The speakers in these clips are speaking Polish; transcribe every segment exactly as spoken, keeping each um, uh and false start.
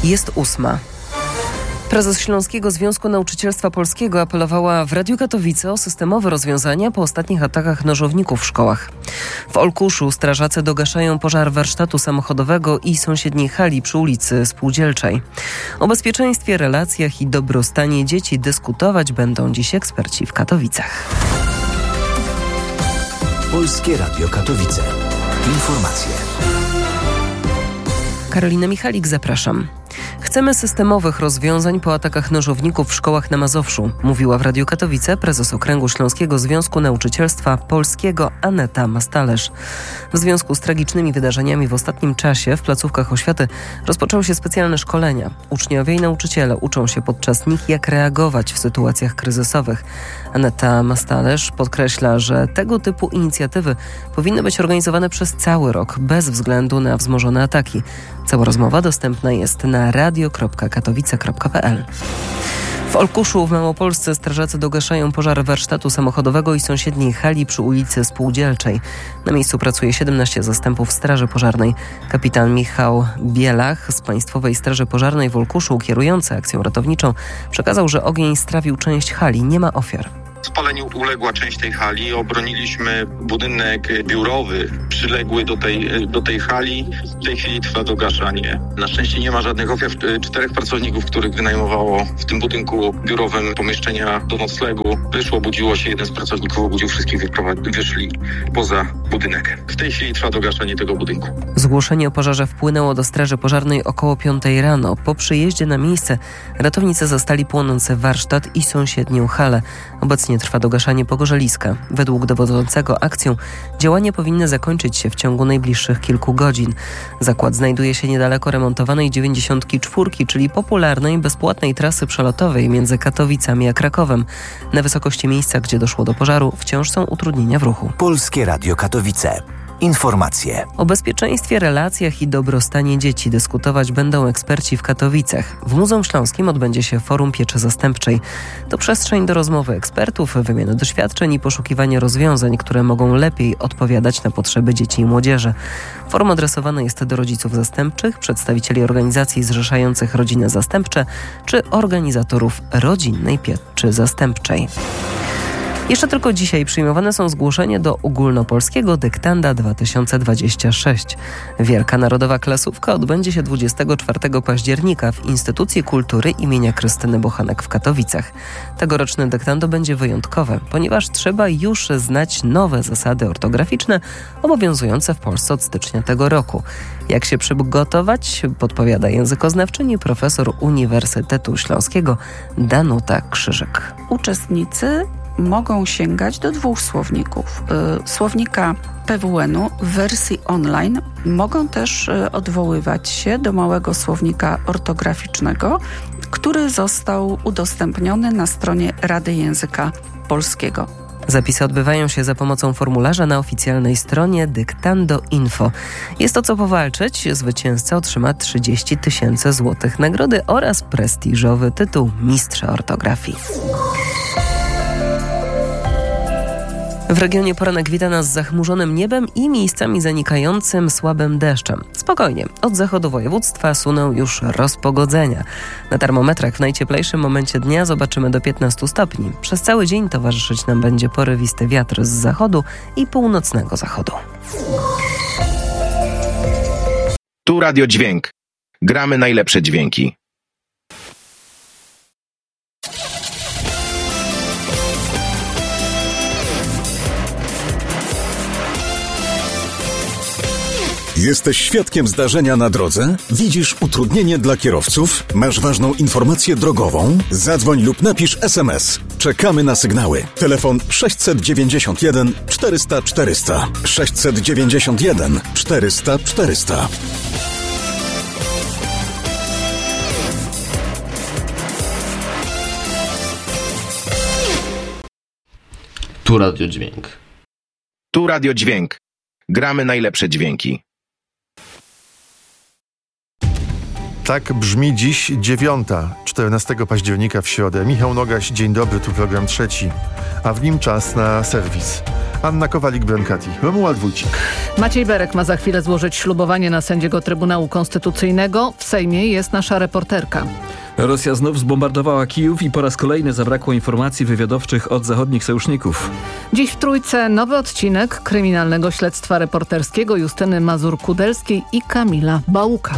Jest ósma. Prezes Śląskiego Związku Nauczycielstwa Polskiego apelowała w Radiu Katowice o systemowe rozwiązania po ostatnich atakach nożowników w szkołach. W Olkuszu strażacy dogaszają pożar warsztatu samochodowego i sąsiedniej hali przy ulicy Spółdzielczej. O bezpieczeństwie, relacjach i dobrostanie dzieci dyskutować będą dziś eksperci w Katowicach. Polskie Radio Katowice. Informacje. Karolina Michalik, zapraszam. Chcemy systemowych rozwiązań po atakach nożowników w szkołach na Mazowszu, mówiła w Radiu Katowice prezes Okręgu Śląskiego Związku Nauczycielstwa Polskiego Aneta Mastalerz. W związku z tragicznymi wydarzeniami w ostatnim czasie w placówkach oświaty rozpoczęły się specjalne szkolenia. Uczniowie i nauczyciele uczą się podczas nich, jak reagować w sytuacjach kryzysowych. Aneta Mastalerz podkreśla, że tego typu inicjatywy powinny być organizowane przez cały rok, bez względu na wzmożone ataki. Cała rozmowa dostępna jest na radio kropka katowice kropka p l. W Olkuszu w Małopolsce strażacy dogaszają pożar warsztatu samochodowego i sąsiedniej hali przy ulicy Spółdzielczej. Na miejscu pracuje siedemnaście zastępów Straży Pożarnej. Kapitan Michał Bielach z Państwowej Straży Pożarnej w Olkuszu, kierujący akcją ratowniczą, przekazał, że ogień strawił część hali. Nie ma ofiar. Spaleniu uległa część tej hali. Obroniliśmy budynek biurowy przyległy do tej, do tej hali. W tej chwili trwa dogaszanie. Na szczęście nie ma żadnych ofiar. Czterech pracowników, których wynajmowało w tym budynku biurowym pomieszczenia do noclegu, wyszło, budziło się. Jeden z pracowników obudził wszystkich, wyszli poza budynek. W tej chwili trwa dogaszanie tego budynku. Zgłoszenie o pożarze wpłynęło do Straży Pożarnej około piątej rano. Po przyjeździe na miejsce ratownicy zastali płonący warsztat i sąsiednią halę. Obecnie trwa dogaszanie pogorzeliska. Według dowodzącego akcją działania powinny zakończyć się w ciągu najbliższych kilku godzin. Zakład znajduje się niedaleko remontowanej dziewięćdziesiątki czwórki, czyli popularnej, bezpłatnej trasy przelotowej między Katowicami a Krakowem. Na wysokości miejsca, gdzie doszło do pożaru, wciąż są utrudnienia w ruchu. Polskie Radio Katowice. Informacje. O bezpieczeństwie, relacjach i dobrostanie dzieci dyskutować będą eksperci w Katowicach. W Muzeum Śląskim odbędzie się Forum Pieczy Zastępczej. To przestrzeń do rozmowy ekspertów, wymiany doświadczeń i poszukiwania rozwiązań, które mogą lepiej odpowiadać na potrzeby dzieci i młodzieży. Forum adresowane jest do rodziców zastępczych, przedstawicieli organizacji zrzeszających rodziny zastępcze czy organizatorów rodzinnej pieczy zastępczej. Jeszcze tylko dzisiaj przyjmowane są zgłoszenia do ogólnopolskiego dyktanda dwa tysiące dwudziestego szóstego. Wielka Narodowa Klasówka odbędzie się dwudziestego czwartego października w Instytucji Kultury imienia Krystyny Bochenek w Katowicach. Tegoroczne dyktando będzie wyjątkowe, ponieważ trzeba już znać nowe zasady ortograficzne obowiązujące w Polsce od stycznia tego roku. Jak się przygotować, podpowiada językoznawczyni, profesor Uniwersytetu Śląskiego Danuta Krzyżyk. Uczestnicy mogą sięgać do dwóch słowników. Słownika P W N-u w wersji online. Mogą też odwoływać się do małego słownika ortograficznego, który został udostępniony na stronie Rady Języka Polskiego. Zapisy odbywają się za pomocą formularza na oficjalnej stronie Dyktando Info. Jest o co powalczyć. Zwycięzca otrzyma trzydzieści tysięcy złotych nagrody oraz prestiżowy tytuł mistrza ortografii. W regionie poranek wita nas zachmurzonym niebem i miejscami zanikającym słabym deszczem. Spokojnie, od zachodu województwa suną już rozpogodzenia. Na termometrach w najcieplejszym momencie dnia zobaczymy do piętnastu stopni. Przez cały dzień towarzyszyć nam będzie porywisty wiatr z zachodu i północnego zachodu. Tu Radio Dźwięk. Gramy najlepsze dźwięki. Jesteś świadkiem zdarzenia na drodze? Widzisz utrudnienie dla kierowców? Masz ważną informację drogową? Zadzwoń lub napisz es em es. Czekamy na sygnały. Telefon sześćset dziewięćdziesiąt jeden czterysta czterysta. sześćset dziewięćdziesiąt jeden czterysta czterysta. Tu Radio Dźwięk. Tu Radio Dźwięk. Gramy najlepsze dźwięki. Tak brzmi dziś dziewiąta, czternastego października w środę. Michał Nogaś, dzień dobry, tu program trzeci, a w nim czas na serwis. Anna Kowalik-Brankati, Romuald Wójcik. Maciej Berek ma za chwilę złożyć ślubowanie na sędziego Trybunału Konstytucyjnego. W Sejmie jest nasza reporterka. Rosja znów zbombardowała Kijów i po raz kolejny zabrakło informacji wywiadowczych od zachodnich sojuszników. Dziś w Trójce nowy odcinek kryminalnego śledztwa reporterskiego Justyny Mazur-Kudelskiej i Kamila Bałuka.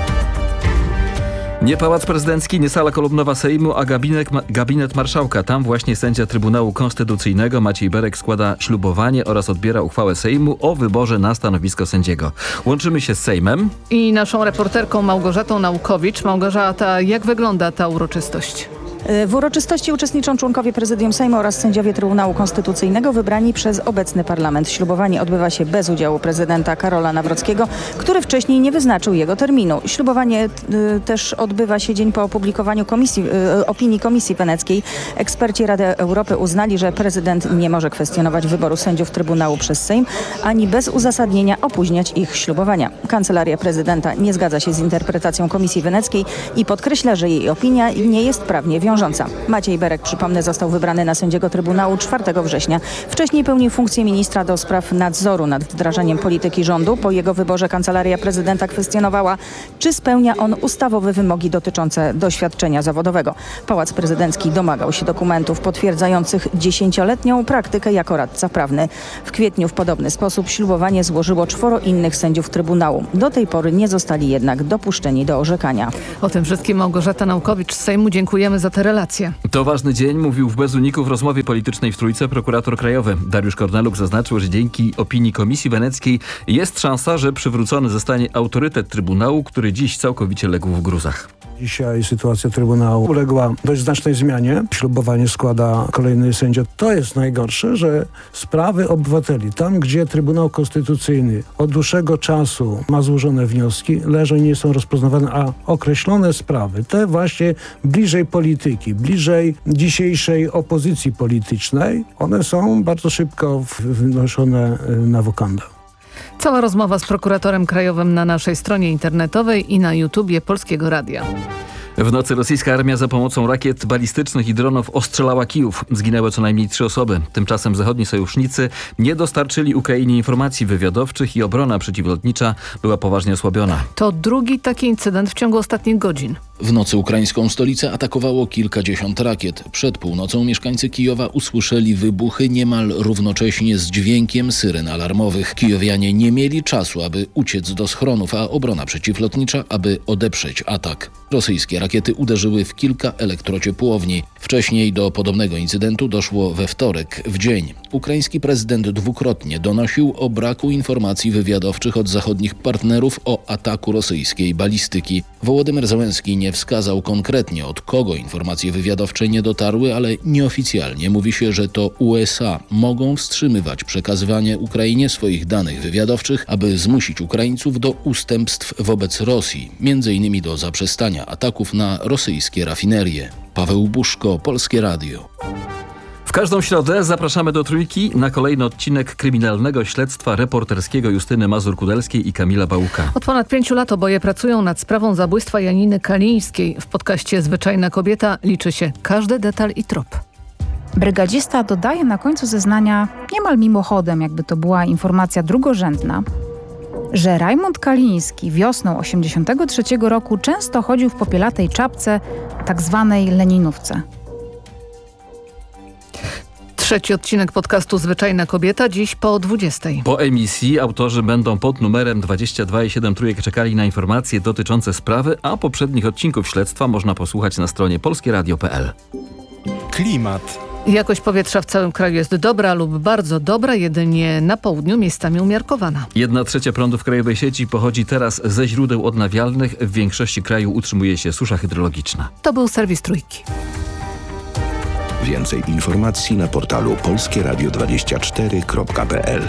Nie Pałac Prezydencki, nie sala kolumnowa Sejmu, a gabinet, gabinet marszałka. Tam właśnie sędzia Trybunału Konstytucyjnego Maciej Berek składa ślubowanie oraz odbiera uchwałę Sejmu o wyborze na stanowisko sędziego. Łączymy się z Sejmem. I naszą reporterką Małgorzatą Naukowicz. Małgorzata, jak wygląda ta uroczystość? W uroczystości uczestniczą członkowie Prezydium Sejmu oraz sędziowie Trybunału Konstytucyjnego wybrani przez obecny parlament. Ślubowanie odbywa się bez udziału prezydenta Karola Nawrockiego, który wcześniej nie wyznaczył jego terminu. Ślubowanie y, też odbywa się dzień po opublikowaniu komisji, y, opinii Komisji Weneckiej. Eksperci Rady Europy uznali, że prezydent nie może kwestionować wyboru sędziów Trybunału przez Sejm, ani bez uzasadnienia opóźniać ich ślubowania. Kancelaria prezydenta nie zgadza się z interpretacją Komisji Weneckiej i podkreśla, że jej opinia nie jest prawnie wiążąca. Maciej Berek, przypomnę, został wybrany na sędziego Trybunału czwartego września. Wcześniej pełnił funkcję ministra do spraw nadzoru nad wdrażaniem polityki rządu. Po jego wyborze kancelaria prezydenta kwestionowała, czy spełnia on ustawowe wymogi dotyczące doświadczenia zawodowego. Pałac Prezydencki domagał się dokumentów potwierdzających dziesięcioletnią praktykę jako radca prawny. W kwietniu w podobny sposób ślubowanie złożyło czworo innych sędziów Trybunału. Do tej pory nie zostali jednak dopuszczeni do orzekania. O tym wszystkim Małgorzata Naukowicz z Sejmu. Dziękujemy za tę relację. To ważny dzień, mówił w Bez Uniku w rozmowie politycznej w Trójce prokurator krajowy. Dariusz Korneluk zaznaczył, że dzięki opinii Komisji Weneckiej jest szansa, że przywrócony zostanie autorytet Trybunału, który dziś całkowicie legł w gruzach. Dzisiaj sytuacja Trybunału uległa dość znacznej zmianie. Ślubowanie składa kolejny sędzia. To jest najgorsze, że sprawy obywateli, tam gdzie Trybunał Konstytucyjny od dłuższego czasu ma złożone wnioski, leżą i nie są rozpoznawane, a określone sprawy, te właśnie bliżej polityki, bliżej dzisiejszej opozycji politycznej, one są bardzo szybko wnoszone na wokandę. Cała rozmowa z prokuratorem krajowym na naszej stronie internetowej i na YouTubie Polskiego Radia. W nocy rosyjska armia za pomocą rakiet balistycznych i dronów ostrzelała Kijów. Zginęły co najmniej trzy osoby. Tymczasem zachodni sojusznicy nie dostarczyli Ukrainie informacji wywiadowczych i obrona przeciwlotnicza była poważnie osłabiona. To drugi taki incydent w ciągu ostatnich godzin. W nocy ukraińską stolicę atakowało kilkadziesiąt rakiet. Przed północą mieszkańcy Kijowa usłyszeli wybuchy niemal równocześnie z dźwiękiem syren alarmowych. Kijowianie nie mieli czasu, aby uciec do schronów, a obrona przeciwlotnicza, aby odeprzeć atak. Rosyjskie rakiety uderzyły w kilka elektrociepłowni. Wcześniej do podobnego incydentu doszło we wtorek w dzień. Ukraiński prezydent dwukrotnie donosił o braku informacji wywiadowczych od zachodnich partnerów o ataku rosyjskiej balistyki. Wołodymyr Zełenski nie wskazał konkretnie, od kogo informacje wywiadowcze nie dotarły, ale nieoficjalnie mówi się, że to U S A mogą wstrzymywać przekazywanie Ukrainie swoich danych wywiadowczych, aby zmusić Ukraińców do ustępstw wobec Rosji, między innymi do zaprzestania ataków na rosyjskie rafinerie. Paweł Buszko, Polskie Radio. W każdą środę zapraszamy do Trójki na kolejny odcinek kryminalnego śledztwa reporterskiego Justyny Mazur-Kudelskiej i Kamila Bałuka. Od ponad pięciu lat oboje pracują nad sprawą zabójstwa Janiny Kalińskiej. W podcaście Zwyczajna kobieta liczy się każdy detal i trop. Brygadzista dodaje na końcu zeznania, niemal mimochodem, jakby to była informacja drugorzędna, że Rajmund Kaliński wiosną osiemdziesiątego trzeciego roku często chodził w popielatej czapce, tak zwanej leninówce. Trzeci odcinek podcastu Zwyczajna kobieta dziś po dwudziestej. Po emisji autorzy będą pod numerem dwadzieścia dwa i siedem Trójek czekali na informacje dotyczące sprawy, a poprzednich odcinków śledztwa można posłuchać na stronie polskieradio kropka p l. Klimat. Jakość powietrza w całym kraju jest dobra lub bardzo dobra, jedynie na południu miejscami umiarkowana. Jedna trzecia prądu w krajowej sieci pochodzi teraz ze źródeł odnawialnych. W większości kraju utrzymuje się susza hydrologiczna. To był serwis Trójki. Więcej informacji na portalu polskieradio dwadzieścia cztery kropka p l.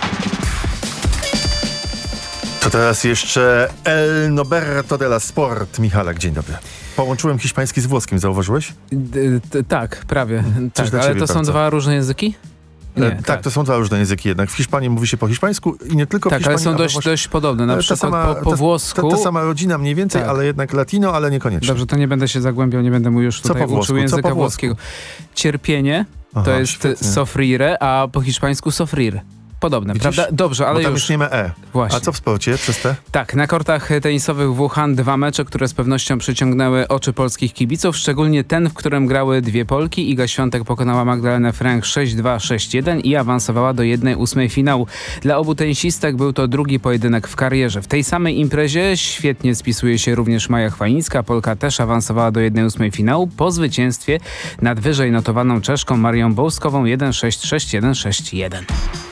To teraz jeszcze El Noberto della Sport. Michalak, dzień dobry. Połączyłem hiszpański z włoskim, zauważyłeś? D- d- tak, prawie. Coś tak, ale to są bardzo. dwa różne języki? Nie, e, tak, tak, to są dwa różne języki jednak. W Hiszpanii mówi się po hiszpańsku i nie tylko w tak, Hiszpanii. ale są dość, właśnie, dość podobne. Na ta przykład sama, po, po ta, włosku... Ta, ta sama rodzina mniej więcej, tak. ale jednak latino, ale niekoniecznie. Dobrze, to nie będę się zagłębiał, nie będę mu już tutaj Co po włosku? uczył języka Co po włoskiego. Cierpienie, Aha, to jest świetnie. Sofrire, a po hiszpańsku sofrir. Podobne, Widzisz? prawda? Dobrze, ale Bo tam już... już nie ma E. Właśnie. A co w sporcie przez te? Tak, na kortach tenisowych w Wuhan dwa mecze, które z pewnością przyciągnęły oczy polskich kibiców, szczególnie ten, w którym grały dwie Polki. Iga Świątek pokonała Magdalenę Fręch sześć dwa, sześć jeden i awansowała do jednej ósmej finału. Dla obu tenisistek był to drugi pojedynek w karierze. W tej samej imprezie świetnie spisuje się również Maja Chwalińska. Polka też awansowała do jednej ósmej finału po zwycięstwie nad wyżej notowaną Czeszką Marią Bołskową jeden sześć, sześć jeden, sześć jeden.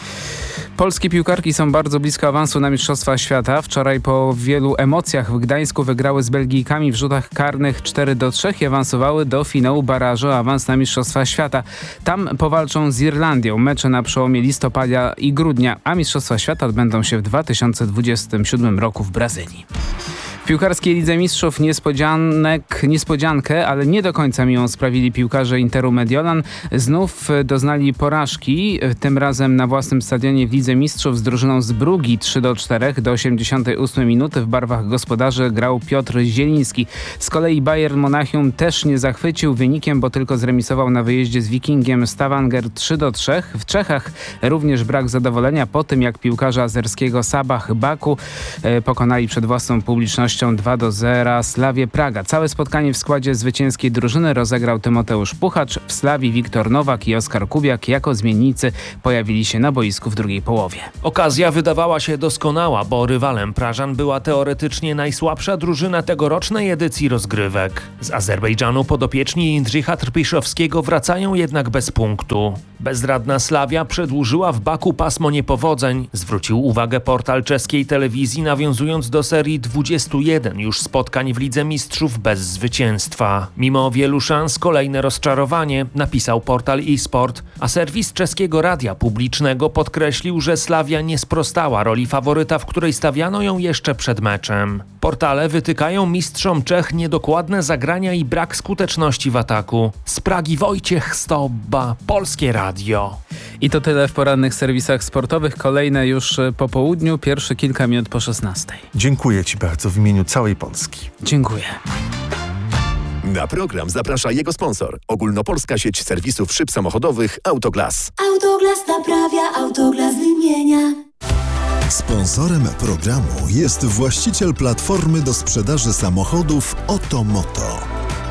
Polskie piłkarki są bardzo blisko awansu na Mistrzostwa Świata. Wczoraj po wielu emocjach w Gdańsku wygrały z Belgijkami w rzutach karnych cztery do trzech i awansowały do finału barażu awans na Mistrzostwa Świata. Tam powalczą z Irlandią. Mecze na przełomie listopada i grudnia, a Mistrzostwa Świata odbędą się w dwa tysiące dwudziestym siódmym roku w Brazylii. W piłkarskiej Lidze Mistrzów niespodzianek, niespodziankę, ale nie do końca miłą sprawili piłkarze Interu Mediolan. Znów doznali porażki, tym razem na własnym stadionie w Lidze Mistrzów z drużyną z Brugi trzy do czterech. Do osiemdziesiątej ósmej minuty w barwach gospodarzy grał Piotr Zieliński. Z kolei Bayern Monachium też nie zachwycił wynikiem, bo tylko zremisował na wyjeździe z Wikingiem Stavanger trzy do trzech. W Czechach również brak zadowolenia po tym, jak piłkarze azerskiego Sabah Baku e, pokonali przed własną publicznością dwa do zera Slawię Praga. Całe spotkanie w składzie zwycięskiej drużyny rozegrał Tymoteusz Puchacz. W Slawii Wiktor Nowak i Oskar Kubiak jako zmiennicy pojawili się na boisku w drugiej połowie. Okazja wydawała się doskonała, bo rywalem Prażan była teoretycznie najsłabsza drużyna tegorocznej edycji rozgrywek. Z Azerbejdżanu podopieczni Jędrzycha Trpiszowskiego wracają jednak bez punktu. Bezradna Slavia przedłużyła w Baku pasmo niepowodzeń, zwrócił uwagę portal czeskiej telewizji, nawiązując do serii dwudziestu jeden już spotkań w Lidze Mistrzów bez zwycięstwa. Mimo wielu szans kolejne rozczarowanie, napisał portal eSport, a serwis czeskiego radia publicznego podkreślił, że Slavia nie sprostała roli faworyta, w której stawiano ją jeszcze przed meczem. Portale wytykają mistrzom Czech niedokładne zagrania i brak skuteczności w ataku. Z Pragi Wojciech Stobba, Polskie Radio. I to tyle w porannych serwisach sportowych. Kolejne już po południu, pierwsze kilka minut po szesnastej. Dziękuję Ci bardzo w imieniu całej Polski. Dziękuję. Na program zaprasza jego sponsor. Ogólnopolska sieć serwisów szyb samochodowych Autoglas. Autoglas naprawia, Autoglas wymienia. Sponsorem programu jest właściciel platformy do sprzedaży samochodów Otomoto.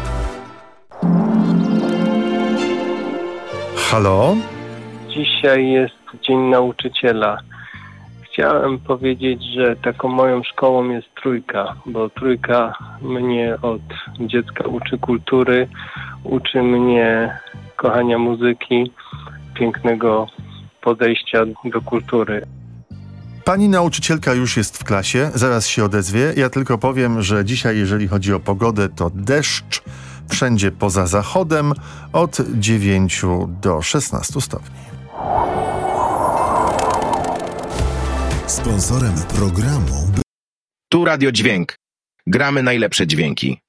Halo? Dzisiaj jest Dzień Nauczyciela. Chciałem powiedzieć, że taką moją szkołą jest Trójka, bo Trójka mnie od dziecka uczy kultury, uczy mnie kochania muzyki, pięknego podejścia do kultury. Pani nauczycielka już jest w klasie, zaraz się odezwie. Ja tylko powiem, że dzisiaj, jeżeli chodzi o pogodę, to deszcz wszędzie poza zachodem od dziewięciu do szesnastu stopni. Sponsorem programu Tu Radio Dźwięk. Gramy najlepsze dźwięki.